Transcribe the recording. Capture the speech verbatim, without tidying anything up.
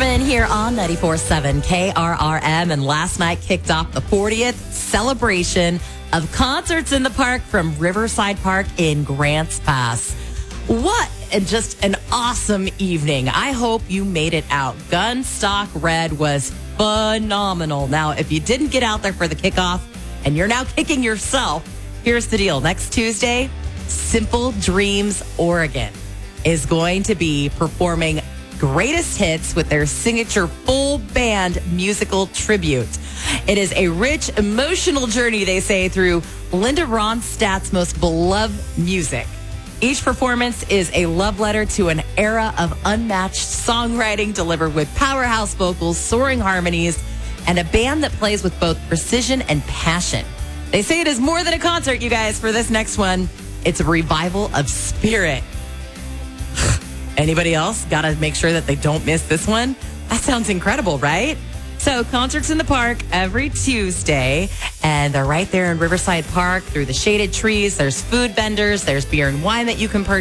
Zimmerman here on ninety-four point seven K R R M. And last night kicked off the fortieth celebration of Concerts in the Park from Riverside Park in Grants Pass. What and just an awesome evening. I hope you made it out. Gunstock Red was phenomenal. Now, if you didn't get out there for the kickoff and you're now kicking yourself, here's the deal. Next Tuesday, Simple Dreams Oregon is going to be performing greatest hits with their signature full band musical tribute. It is a rich, emotional journey, they say, through Linda Ronstadt's most beloved music. Each performance is a love letter to an era of unmatched songwriting delivered with powerhouse vocals, soaring harmonies, and a band that plays with both precision and passion. They say it is more than a concert, you guys, for this next one. It's a revival of spirit. Anybody else got to make sure that they don't miss this one? That sounds incredible, right? So Concerts in the Park every Tuesday, and they're right there in Riverside Park through the shaded trees. There's food vendors, there's beer and wine that you can purchase.